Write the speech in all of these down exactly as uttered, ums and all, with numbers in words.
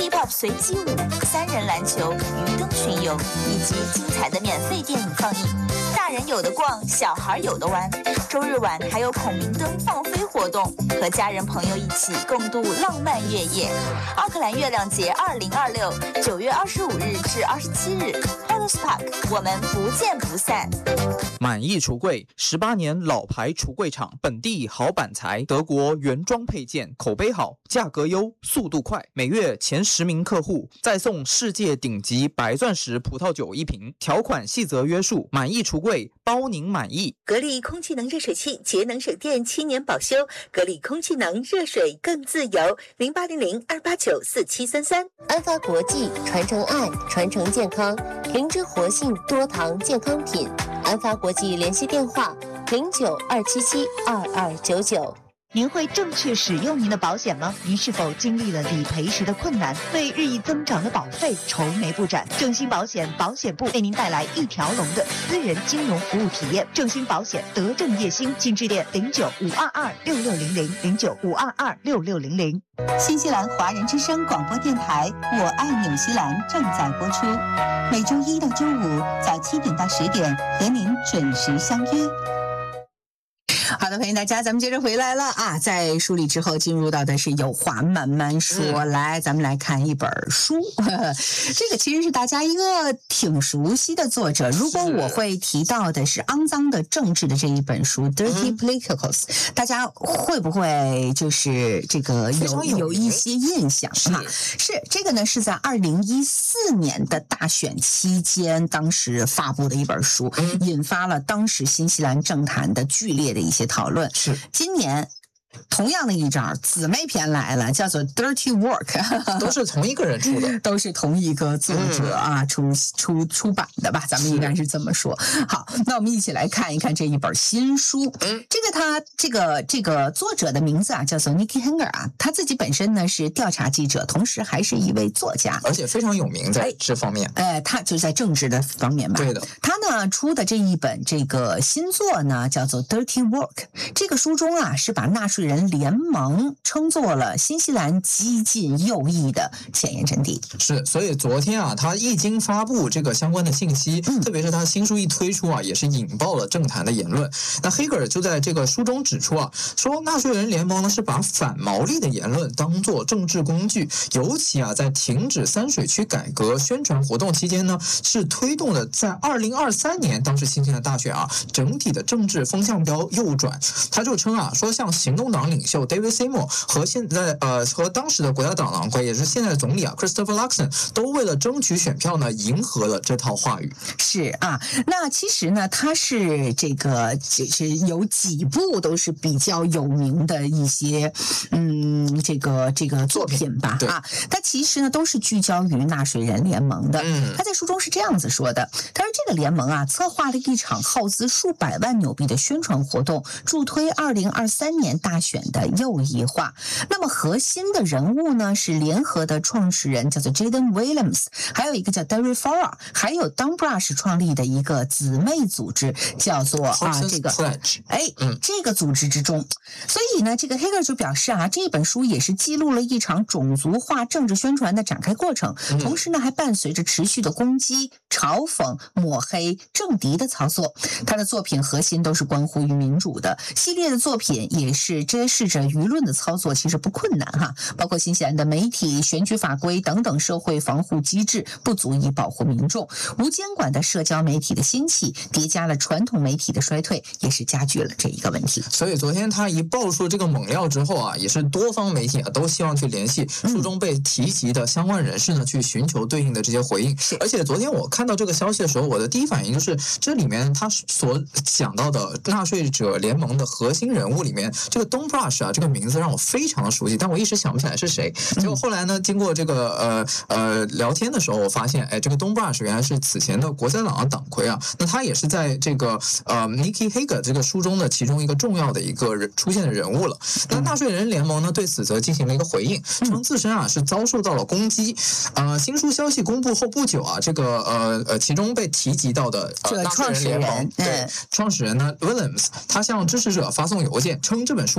K-pop 随机舞、三人篮球、鱼灯巡游以及精彩的免费电影放映。大人有的逛，小孩有的玩。周日晚还有孔明灯放飞活动，和家人朋友一起共度浪漫月夜。奥克兰月亮节二零二六，九月二十五日至二十七日 ，Hollis Park， 我们不见不散。 满意橱柜，十八年老牌橱柜厂，本地好板材，德国原装配件，口碑好，价格优，速度快，每月前十名客户再送世界顶级白钻石葡萄酒一瓶，条款细则约束。满意橱柜，包您满意。 格力空气能热水器，节能省电，七年保修。格力空气能，热水更自由。零八零零二八九四七三三。 安发国际，传承爱，传承健康，灵芝活性多糖健康品。安发国际联系电话零九二七七二二九九。 您会正确使用您的保险吗？您是否经历了理赔时的困难，为日益增长的保费愁眉不展？正兴保险保险部为您带来一条龙的私人金融服务体验。正兴保险德政叶兴，请致电零九五二二六六零零零九五二二六六零零。 新西兰华人之声广播电台《我爱纽西兰》正在播出，每周一到周五早七点到十点和您准时相约。好的，欢迎大家，咱们接着回来了啊！在梳理之后，进入到的是有话慢慢说。嗯、来，咱们来看一本书，呵呵这个其实是大家一个挺熟悉的作者。如果我会提到的是《肮脏的政治》的这一本书 ，Dirty Politicals，、嗯、大家会不会就是这个有有一些印象哈？是这个呢，是在二零一四年的大选期间，当时发布的一本书，嗯、引发了当时新西兰政坛的剧烈的一些讨论。 是今年同样的一章姊妹篇来了，叫做 Dirty Work， 都是同一个人出的， 都是同一个作者啊，出出出版的吧，咱们应该是这么说。好，那我们一起来看一看这一本新书。嗯，这个他这个这个作者的名字啊，叫做 Nikki Hanger 啊，他自己本身呢是调查记者，同时还是一位作家， 而且非常有名在这方面。 哎，呃、他就在政治的方面吧。 对的。 他呢出的这一本这个新作呢，叫做 Dirty Work。这个书中啊，是把纳税人联盟称作了新西兰激进右翼的前沿阵地。 是，所以昨天啊，他一经发布这个相关的信息，嗯、特别是他新书一推出啊，也是引爆了政坛的言论。那黑格尔就在这个书中指出啊，说纳税人联盟呢是把反毛利的言论当作政治工具，尤其啊在停止三水区改革宣传活动期间呢，是推动了在二零二三年当时新西兰大选啊，整体的政治风向标右转。他就称啊，说像行动党领袖 David Seymour 和现在呃和当时的国家党党魁，也是现在的总理啊 Christopher Luxon， 都为了争取选票呢，迎合了这套话语。 是啊，那其实呢，他是这个就是有几部都是比较有名的一些嗯这个这个作品吧啊，他其实呢都是聚焦于纳税人联盟的。嗯，他在书中是这样子说的，他说这个联盟啊策划了一场耗资数百万纽币的宣传活动，助推二零二三年大选的右翼化。那么核心的人物呢是联合的创始人叫做 Jaden Williams， 还有一个叫 Derry Farrar， 还有 Don Brush 创立的一个姊妹组织叫做啊这个哎、嗯、这个组织之中。所以呢这个黑格尔就表示啊，这本书也是记录了一场种族化政治宣传的展开过程，同时呢还伴随着持续的攻击、嘲讽、抹黑政敌的操作。他的作品核心都是关乎于民主的，系列的作品也是揭示着舆论的操作其实不困难哈，包括新西兰的媒体、选举法规等等社会防护机制不足以保护民众，无监管的社交媒体的兴起叠加了传统媒体的衰退，也是加剧了这一个问题。 所以昨天他一爆出这个猛料之后啊，也是多方媒体啊都希望去联系书中被提及的相关人士呢，去寻求对应的这些回应。而且昨天我看到这个消息的时候，我的第一反应就是这里面他所讲到的纳税者联盟的核心人物里面，这个 Don Brush 啊这个名字让我非常的熟悉，但我一时想不起来是谁。结果后来呢，经过这个呃呃聊天的时候，我发现，哎，这个 Don Brush 原来是此前的国家党的党魁啊。那他也是在这个呃 Nikki Hager 这个书中的其中一个重要的一个人出现的人物了。那纳税人联盟呢对此则进行了一个回应，称自身啊是遭受到了攻击。呃，新书消息公布后不久啊，这个呃呃其中被提及到的、呃、纳税人联盟对创始人呢 Williams， 他向支持者发送邮件称这本书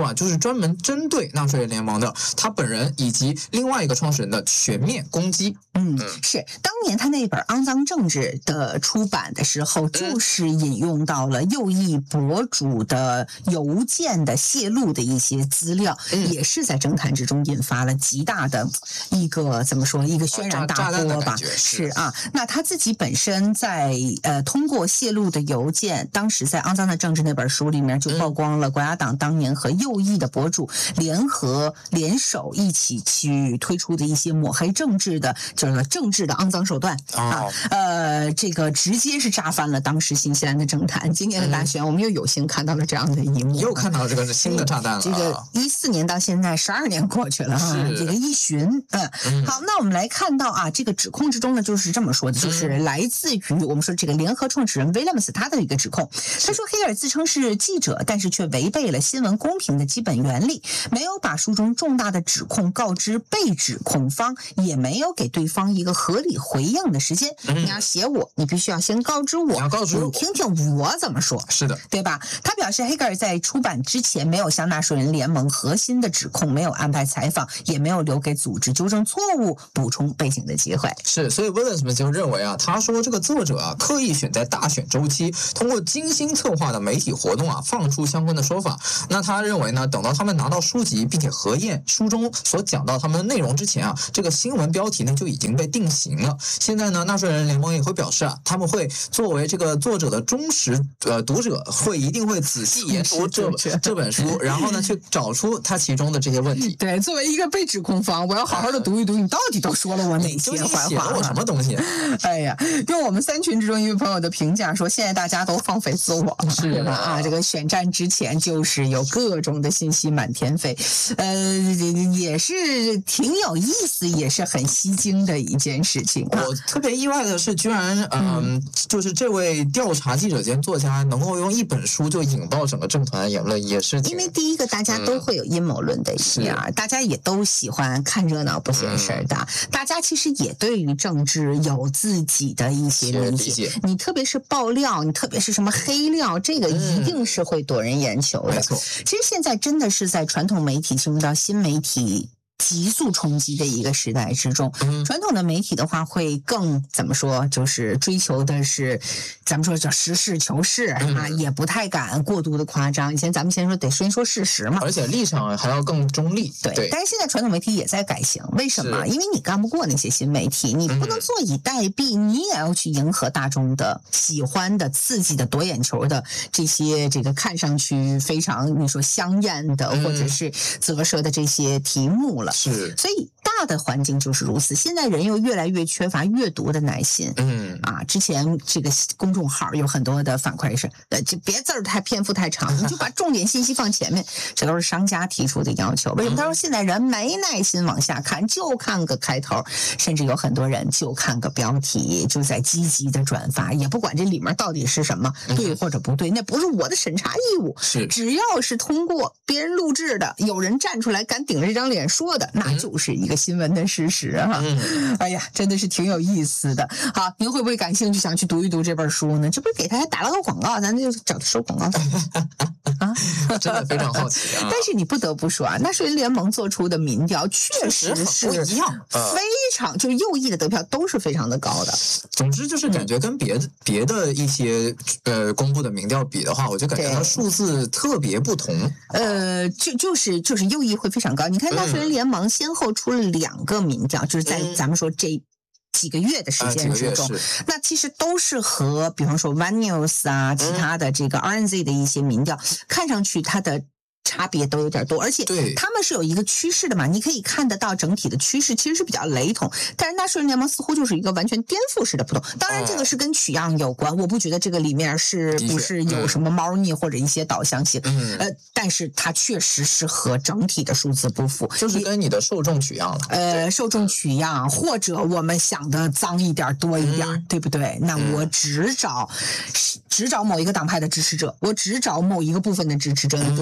出啊，就是专门针对纳税人联盟的他本人以及另外一个创始人的全面攻击。 嗯，是当年他那本《肮脏政治》的出版的时候，就是引用到了右翼博主的邮件的泄露的一些资料，嗯、也是在政坛之中引发了极大的一个怎么说一个轩然大波吧？ 是, 是啊，那他自己本身在呃通过泄露的邮件，当时在《肮脏的政治》那本书里面就曝光了国家党当年和右翼的博主联合联手一起去推出的一些抹黑政治的。就是政治的肮脏手段、哦、啊，呃，这个直接是炸翻了当时新西兰的政坛。今年的大选，嗯、我们又有幸看到了这样的一幕， 又看到这个新的炸弹了。 这个一四年到现在十二年过去了啊，这个一巡，嗯，嗯好，那我们来看到啊，这个指控之中呢，就是这么说的，就是来自于我们说这个联合创始人威廉姆斯他的一个指控。他说，黑尔自称是记者，但是却违背了新闻公平的基本原理，没有把书中重大的指控告知被指控方，也没有给对方一个合理回应的时间。嗯、你要写我，你必须要先告知我， 你要告知我， 你听听我怎么说。 是的， 对吧？他表示，黑格尔在出版之前没有向纳税人联盟核心的指控，没有安排采访，也没有留给组织纠正错误、补充背景的机会。 是，所以威廉姆斯就认为啊，他说这个作者啊，刻意选在大选周期，通过精心策划的媒体活动啊，放出相关的说法。那他认为呢，等到他们拿到书籍并且核验书中所讲到他们的内容之前啊，这个新闻标题呢就已经被定型了。现在呢，纳税人联盟也会表示啊，他们会作为这个作者的忠实呃读者，会一定会仔细研读这这本书，然后呢去找出它其中的这些问题。 对，作为一个被指控方，我要好好的读一读，你到底都说了我哪些坏话了？ 我什么东西？ 哎呀，用我们三群之中一位朋友的评价说，现在大家都放飞自我了， 是吧？啊，这个选战之前就是有各种的信息满天飞，呃，也是挺有意思，也是很吸睛的一件事情。 我特别意外的是，居然嗯、呃，就是这位调查记者兼作家能够用一本书就引爆整个政团的言论，也是因为第一个大家都会有阴谋论的一面、嗯，大家也都喜欢看热闹不嫌事儿大、嗯，大家其实也对于政治有自己的一些理解。你特别是爆料，你特别是什么黑料，这个一定是会夺人眼球的。 没错， 其实现在真的是在传统媒体进入到新媒体急速冲击的一个时代之中，嗯、传统的媒体的话会更怎么说，就是追求的是咱们说叫实事求是、嗯、啊，也不太敢过度的夸张。以前咱们先说得先说事实嘛， 而且立场还要更中立。 对， 对但是现在传统媒体也在改型，为什么？因为你干不过那些新媒体，你不能坐以待毙，嗯、你也要去迎合大众的喜欢的、刺激的、夺眼球的这些这个看上去非常你说香艳的、嗯、或者是择舌的这些题目了。 是， 所以大的环境就是如此。现在人又越来越缺乏阅读的耐心。 嗯啊，之前这个公众号有很多的反馈是，呃，就别字儿太篇幅太长，你就把重点信息放前面，这都是商家提出的要求。为什么？他说现在人没耐心往下看，就看个开头，甚至有很多人就看个标题，就在积极的转发，也不管这里面到底是什么，对或者不对，那不是我的审查义务。 是， 只要是通过别人录制的，有人站出来敢顶着这张脸说的，那就是一个新闻的事实哈、啊嗯。哎呀，真的是挺有意思的。好，您会不会感兴趣想去读一读这本书呢？这不是给他还打了个广告，咱就找他收广告啊？真的非常好奇啊！ 但是你不得不说啊，纳税人联盟做出的民调确实是一样， 非常就是右翼的得票都是非常的高的。 总之就是感觉跟别的、嗯、别的一些呃公布的民调比的话，我就感觉它数字特别不同。 呃，就就是就是右翼会非常高。你看纳税人联盟先后出了两个民调，嗯、就是在咱们说这几个月的时间之中， 啊、 那其实都是和比方说 One News 啊，其他的这个 R N Z 的一些民调，嗯、看上去它的差别都有点多，而且他们是有一个趋势的嘛，你可以看得到整体的趋势其实是比较雷同，但是纳税人联盟似乎就是一个完全颠覆式的不同。当然这个是跟取样有关，我不觉得这个里面是不是有什么猫腻或者一些导向性，嗯、呃，但是它确实是和整体的数字不符， 就是跟你的受众取样了。 呃，受众取样，或者我们想的脏一点多一点，嗯、对不对？那我只找、嗯、只找某一个党派的支持者，我只找某一个部分的支持者，你得出的结论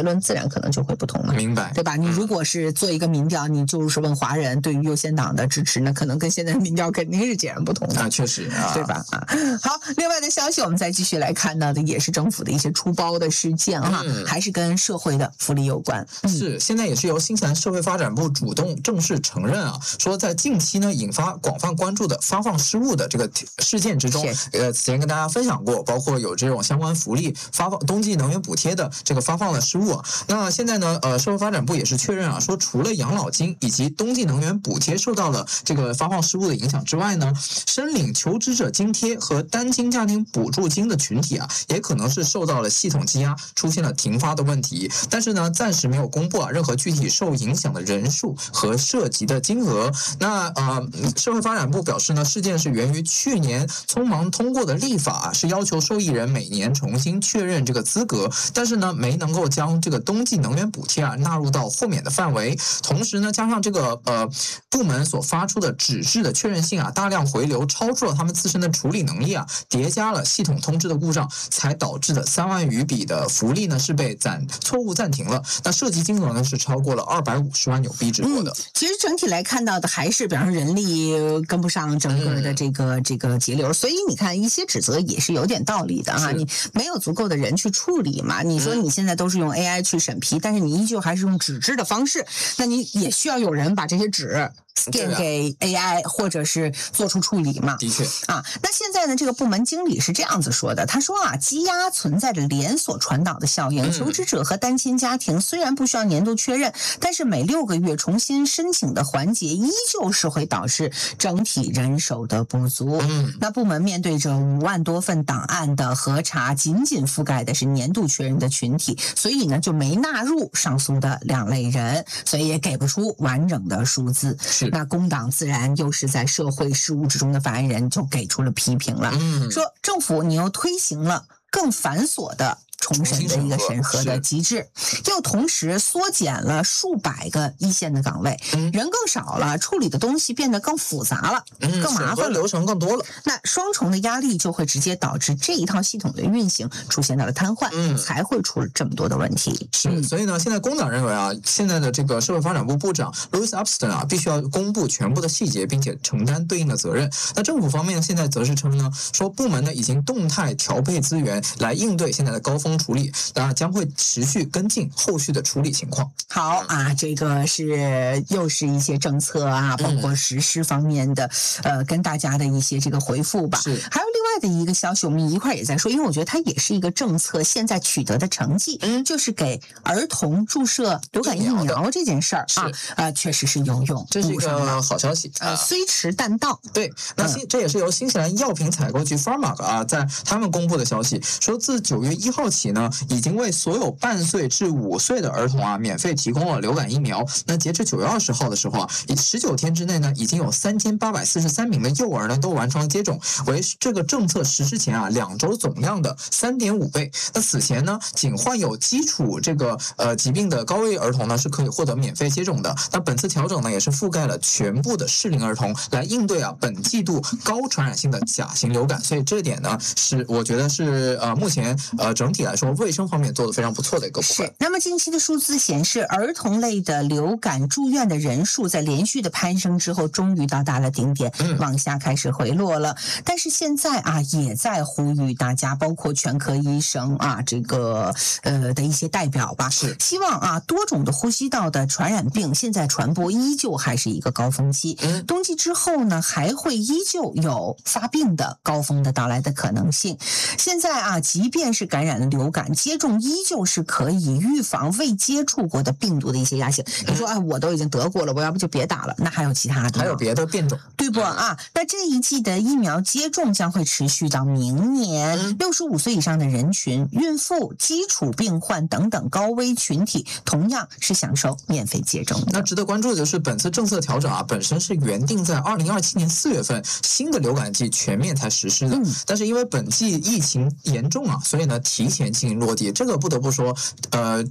论自然可能就会不同了。 明白， 对吧？你如果是做一个民调，你就是问华人对于优先党的支持，那可能跟现在的民调肯定是截然不同的。 啊，确实啊， 对吧？啊，好，另外的消息我们再继续来看到的也是政府的一些出包的事件哈，嗯、还是跟社会的福利有关。 嗯、是，现在也是由新西兰社会发展部主动正式承认啊，说在近期呢引发广泛关注的发放失误的这个事件之中，呃，此前跟大家分享过，包括有这种相关福利发放冬季能源补贴的这个发放的失误啊。那现在呢，呃，社会发展部也是确认啊，说除了养老金以及冬季能源补贴受到了这个发放失误的影响之外呢，申领求职者津贴和单亲家庭补助金的群体啊，也可能是受到了系统积压，出现了停发的问题。但是呢，暂时没有公布啊任何具体受影响的人数和涉及的金额。那呃，社会发展部表示呢，事件是源于去年匆忙通过的立法，是要求受益人每年重新确认这个资格，但是呢，没能够将这个冬季能源补贴啊纳入到豁免的范围。同时呢，加上这个呃部门所发出的纸质的确认信啊，大量回流，超出了他们自身的处理能力啊，叠加了系统通知的故障，才导致的三万余笔的福利呢是被暂错误暂停了。那涉及金额呢是超过了二百五十万纽币之多的。 嗯、其实整体来看到的还是，比方说人力跟不上整个的这个、嗯、这个节流，所以你看一些指责也是有点道理的哈。你没有足够的人去处理嘛？你说你现在都是用 A I 去审批，但是你依旧还是用纸质的方式，那你也需要有人把这些纸scan 给 A I 或者是做出处理嘛？ 的确啊，那现在呢，这个部门经理是这样子说的，他说啊，积压存在着连锁传导的效应， 嗯、 求职者和单亲家庭虽然不需要年度确认，但是每六个月重新申请的环节依旧是会导致整体人手的不足。 嗯， 那部门面对着五万多份档案的核查，仅仅覆盖的是年度确认的群体，所以呢就没纳入上诉的两类人，所以也给不出完整的数字。 是。 那工党自然又是在社会事务之中的发言人，就给出了批评了， 嗯、 说政府你又推行了更繁琐的重审的一个审核的机制，又同时缩减了数百个一线的岗位， 嗯、 人更少了，处理的东西变得更复杂了， 嗯、 更麻烦了， 流程更多了。 那双重的压力就会直接导致这一套系统的运行出现到了瘫痪， 嗯、 才会出这么多的问题。 是，嗯、所以呢，现在工党认为啊，现在的这个社会发展部部长 Louis Upston 啊，必须要公布全部的细节，并且承担对应的责任。那政府方面现在则是称呢，说部门呢已经动态调配资源来应对现在的高峰处理，那将会持续跟进后续的处理情况。 好啊，这个是又是一些政策啊，包括实施方面的，嗯、呃，跟大家的一些这个回复吧。 是， 还有另外的一个消息，我们一块儿也在说，因为我觉得它也是一个政策现在取得的成绩， 嗯， 就是给儿童注射流感疫苗这件事儿啊，呃，确实是有用， 这是一个好消息。 呃，虽迟但到。 对，那新、嗯、这也是由新西兰药品采购局 Pharmac 啊，在他们公布的消息，说自九月一号起呢，已经为所有半岁至五岁的儿童啊，免费提供了流感疫苗。那截至九月二十号的时候啊，以十九天之内呢，已经有三千八百四十三名的幼儿呢都完成了接种，为这个政策实施前啊两周总量的三点五倍。那此前呢，仅患有基础这个呃疾病的高危儿童呢是可以获得免费接种的。那本次调整呢，也是覆盖了全部的适龄儿童，来应对啊本季度高传染性的甲型流感。所以这点呢，是我觉得是呃目前呃整体来说卫生方面做得非常不错的一个部分。 是。那么近期的数字显示，儿童类的流感住院的人数在连续的攀升之后，终于到达了顶点， 嗯、 往下开始回落了。但是现在啊，也在呼吁大家，包括全科医生啊，这个呃的一些代表吧， 是希望啊多种的呼吸道的传染病现在传播依旧还是一个高峰期， 嗯、 冬季之后呢，还会依旧有发病的高峰的到来的可能性。现在啊，即便是感染了流感，接种依旧是可以预防未接触过的病毒的一些亚型。你说哎，我都已经得过了，我要不就别打了？那还有其他的， 还有别的变种， 对不啊？那这一季的疫苗接种将会持续到明年。六十五岁以上的人群、孕妇、基础病患等等高危群体，同样是享受免费接种的。 那值得关注的就是本次政策调整啊，本身是原定在二零二七年四月份新的流感季全面才实施的， 嗯、 但是因为本季疫情严重啊，所以呢提前进行落地。这个不得不说，呃。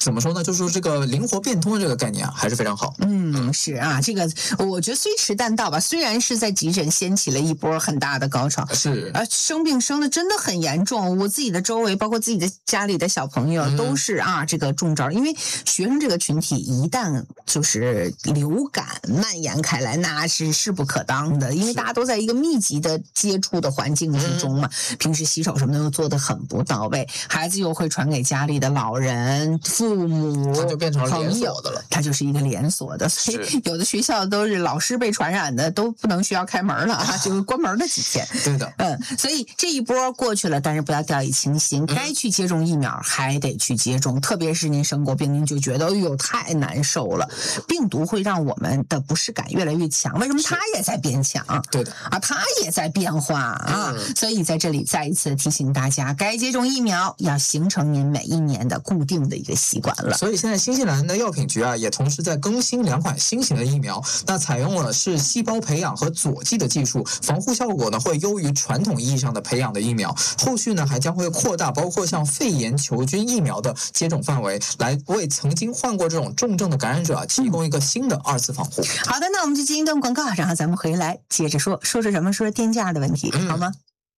怎么说呢？就是说这个灵活变通的这个概念啊，还是非常好。 嗯，是啊，这个我觉得虽迟但到吧，虽然是在急诊掀起了一波很大的高潮， 是啊，生病生的真的很严重，我自己的周围，包括自己的家里的小朋友， 嗯、 都是啊这个中招，因为学生这个群体一旦就是流感蔓延开来，那是势不可当的，因为大家都在一个密集的接触的环境之中嘛，嗯、平时洗手什么的又做得很不到位，孩子又会传给家里的老人、父母， 它就变成连锁的了， 它就是一个连锁的，所以有的学校都是老师被传染的，都不能学校开门了啊，就关门了几天。 对的， 嗯，所以这一波过去了，但是不要掉以轻心，该去接种疫苗还得去接种，特别是您生过病，您就觉得哎呦太难受了，病毒会让我们的不适感越来越强，为什么？它也在变强， 对的啊，它也在变化啊，嗯、所以在这里再一次提醒大家，该接种疫苗要形成您每一年的固定的一个习惯了。 所以现在新西兰的药品局啊，也同时在更新两款新型的疫苗，那采用了是细胞培养和佐剂的技术，防护效果呢会优于传统意义上的培养的疫苗。后续呢还将会扩大包括像肺炎球菌疫苗的接种范围，来为曾经患过这种重症的感染者啊提供一个新的二次防护。 好的，那我们就进一段广告，然后咱们回来接着说，说说什么？说说电价的问题，嗯、好吗？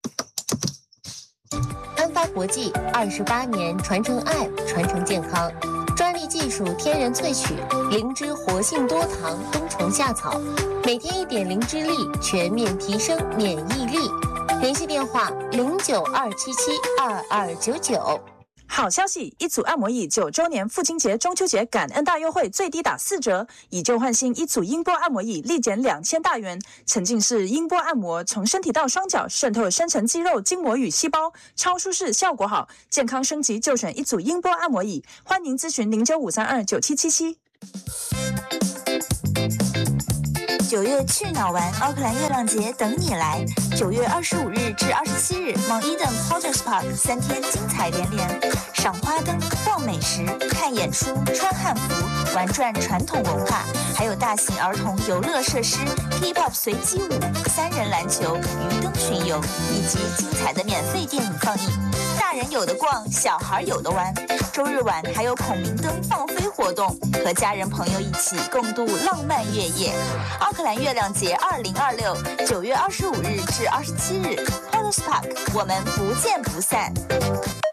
安发国际二十八年传承爱，传承健康，专利技术天然萃取灵芝活性多糖冬虫夏草，每天一点灵芝粒，全面提升免疫力。联系电话零九二七七二二九九。 好消息！一组按摩椅九周年父亲节、中秋节感恩大优惠，最低打四折，以旧换新，一组音波按摩椅立减两千大元。沉浸式音波按摩，从身体到双脚，渗透深层肌肉、筋膜与细胞，超舒适，效果好，健康升级就选一组音波按摩椅。欢迎咨询零九五三二九七七七。 九月去哪玩？奥克兰月亮节等你来！九月二十五日至二十七日 ，Mount Eden Porters Park 三天精彩连连，赏花灯、逛美食、看演出、穿汉服、玩转传统文化，还有大型儿童游乐设施、K-pop 随机舞、三人篮球、鱼灯巡游，以及精彩的免费电影放映。大人有的逛，小孩有的玩。周日晚还有孔明灯放飞活动，和家人朋友一起共度浪漫月夜。奥克兰月亮节二零二六，九月二十五日至二十七日 ，Porters Park， 我们不见不散。